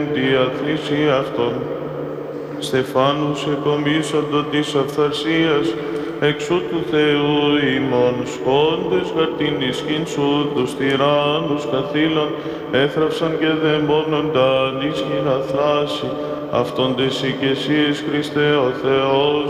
διαθρήσει αυτών. Στεφάνους εκομίσαντο της αυθαρσίας, εξού του Θεού ημών σκόντες γαρτήν ισχύν σου τους τυράννους καθήλων, έθραυσαν και δαιμόνονταν ισχύν αθράσει, αυτόν τες οικεσίες Χριστέ ο Θεός